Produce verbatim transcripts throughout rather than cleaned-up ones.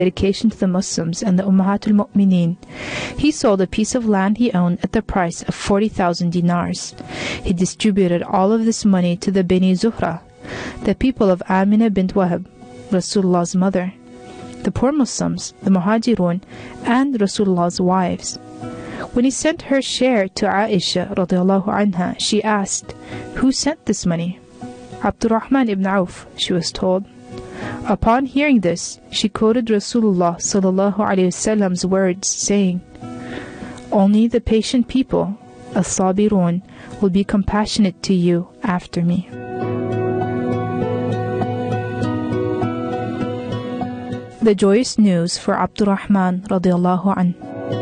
dedication to the Muslims and the Ummahatul Mu'mineen, he sold a piece of land he owned at the price of forty thousand dinars. He distributed all of this money to the Bani Zuhra, the people of Amina bint Wahab, Rasulullah's mother, the poor Muslims, the Muhajirun, and Rasulullah's wives. When he sent her share to Aisha radiallahu anha, she asked, "Who sent this money?" "Abdurrahman ibn Auf," she was told. Upon hearing this, she quoted Rasulullah sallallahu alaihi wasallam's words, saying, "Only the patient people, as-sabirun, will be compassionate to you after me." The joyous news for Abdurrahman radiallahu anhu.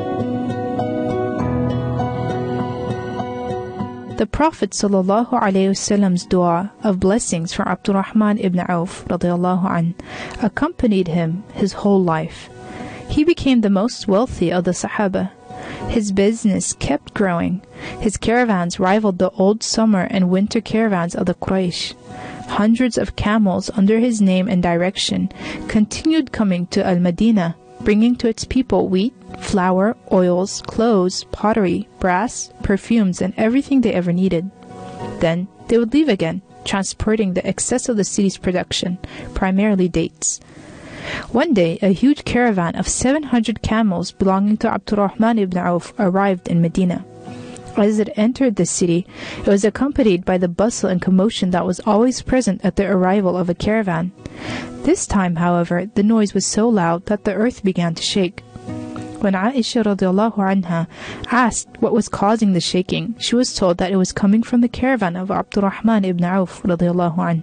The Prophet sallallahu alaihi wasallam's dua of blessings for Abdurrahman ibn Auf radiallahu anh accompanied him his whole life. He became the most wealthy of the Sahaba. His business kept growing. His caravans rivaled the old summer and winter caravans of the Quraysh. Hundreds of camels under his name and direction continued coming to Al-Madinah, bringing to its people wheat, flour, oils, clothes, pottery, brass, perfumes, and everything they ever needed. Then they would leave again, transporting the excess of the city's production, primarily dates. One day, a huge caravan of seven hundred camels belonging to Abdurrahman ibn Auf arrived in Medina. As it entered the city, it was accompanied by the bustle and commotion that was always present at the arrival of a caravan. This time, however, the noise was so loud that the earth began to shake. When Aisha radiallahu anha asked what was causing the shaking, she was told that it was coming from the caravan of Abdurrahman ibn Auf radiallahu anh.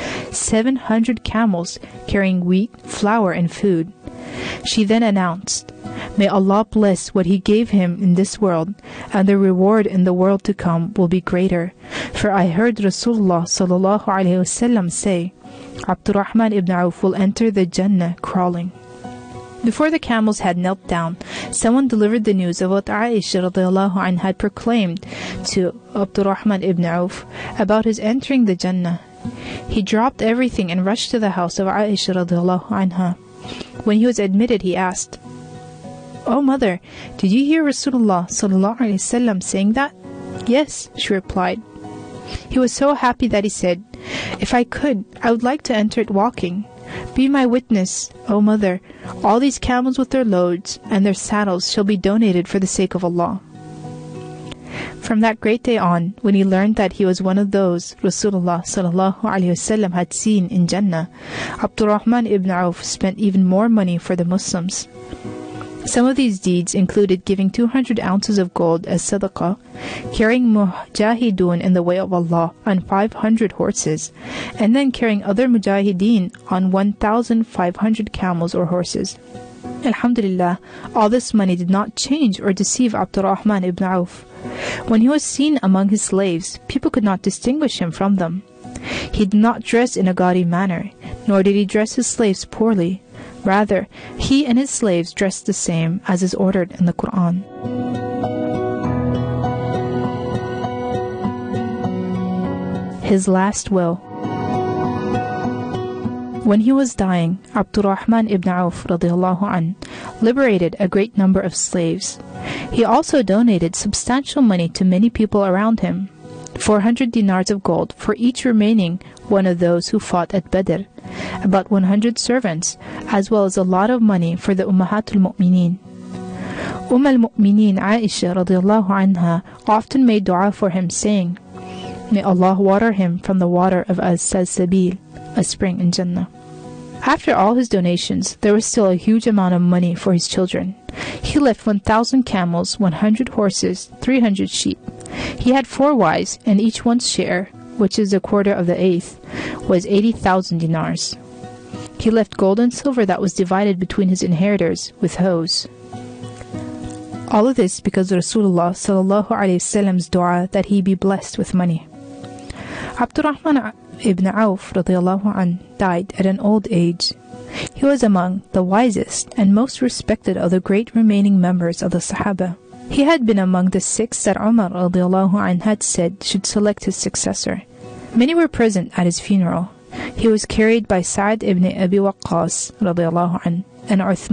Seven hundred camels carrying wheat, flour, and food. She then announced, "May Allah bless what He gave him in this world, and the reward in the world to come will be greater. For I heard Rasulullah sallallahu alaihi wasallam say, Abdurrahman ibn Auf will enter the Jannah crawling." Before the camels had knelt down, someone delivered the news of what Aisha radiallahu anh had proclaimed to Abdurrahman ibn Auf about his entering the Jannah. He dropped everything and rushed to the house of Aisha radiallahu anha. When he was admitted, he asked, "Oh mother, did you hear Rasulullah sallallahu alaihi wasallam saying that?" "Yes," she replied. He was so happy that he said, "If I could, I would like to enter it walking. Be my witness, O mother, all these camels with their loads and their saddles shall be donated for the sake of Allah." From that great day on, when he learned that he was one of those Rasulullah sallallahu alaihi wasallam had seen in Jannah, Abdurrahman ibn Auf spent even more money for the Muslims. Some of these deeds included giving two hundred ounces of gold as sadaqah, carrying mujahideen in the way of Allah on five hundred horses, and then carrying other mujahideen on one thousand five hundred camels or horses. Alhamdulillah, all this money did not change or deceive Abdurrahman ibn Auf. When he was seen among his slaves, people could not distinguish him from them. He did not dress in a gaudy manner, nor did he dress his slaves poorly. Rather, he and his slaves dressed the same as is ordered in the Quran. His last will. When he was dying, Abdurrahman ibn Auf radiallahu anh liberated a great number of slaves. He also donated substantial money to many people around him, four hundred dinars of gold for each remaining one of those who fought at Badr, about one hundred servants, as well as a lot of money for the Ummahatul Mu'mineen. Umm al-Mu'mineen Aisha radiallahu anha often made dua for him, saying, "May Allah water him from the water of As-Salsabil, a spring in Jannah." After all his donations, there was still a huge amount of money for his children. He left one thousand camels, one hundred horses, three hundred sheep. He had four wives, and each one's share, which is a quarter of the eighth, was eighty thousand dinars. He left gold and silver that was divided between his inheritors with hoes. All of this because of Rasulullah sallallahu alaihi wasallam's dua that he be blessed with money. Abdurrahman ibn Auf radiallahu anh died at an old age. He was among the wisest and most respected of the great remaining members of the Sahaba. He had been among the six that Umar radiallahu anh had said should select his successor. Many were present at his funeral. He was carried by Sa'd ibn Abi Waqqas radiallahu anh and Uthman